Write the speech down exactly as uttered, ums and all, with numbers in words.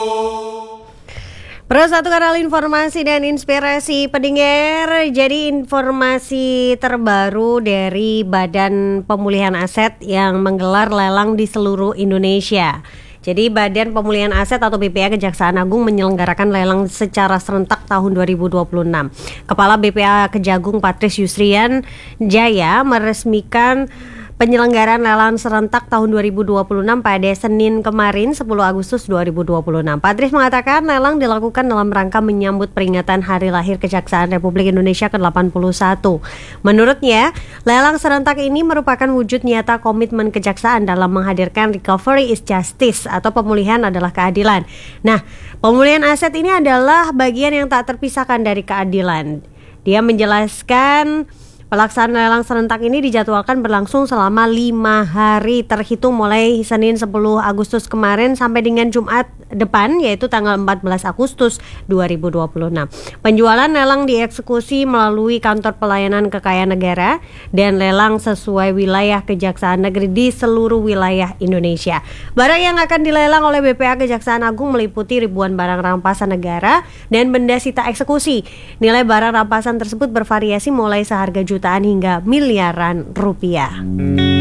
Pro satu kanal informasi dan inspirasi pendengar. Jadi informasi terbaru dari Badan Pemulihan Aset yang menggelar lelang di seluruh Indonesia. Jadi Badan Pemulihan Aset atau B P A Kejaksaan Agung menyelenggarakan lelang secara serentak tahun dua ribu dua puluh enam. Kepala B P A Kejagung Patris Yusrian Jaya meresmikan penyelenggaraan lelang serentak tahun dua ribu dua puluh enam pada Senin kemarin sepuluh Agustus dua ribu dua puluh enam. Patris mengatakan lelang dilakukan dalam rangka menyambut peringatan Hari Lahir Kejaksaan Republik Indonesia ke delapan puluh satu. Menurutnya, lelang serentak ini merupakan wujud nyata komitmen kejaksaan dalam menghadirkan recovery is justice atau pemulihan adalah keadilan. Nah, pemulihan aset ini adalah bagian yang tak terpisahkan dari keadilan. Dia menjelaskan pelaksanaan lelang serentak ini dijadwalkan berlangsung selama lima hari terhitung mulai Senin sepuluh Agustus kemarin sampai dengan Jumat depan, yaitu tanggal empat belas Agustus dua ribu dua puluh enam. Penjualan lelang dieksekusi melalui Kantor Pelayanan Kekayaan Negara dan lelang sesuai wilayah Kejaksaan Negeri di seluruh wilayah Indonesia. Barang yang akan dilelang oleh B P A Kejaksaan Agung meliputi ribuan barang rampasan negara dan benda sita eksekusi. Nilai barang rampasan tersebut bervariasi mulai seharga juta jutaan hingga miliaran rupiah.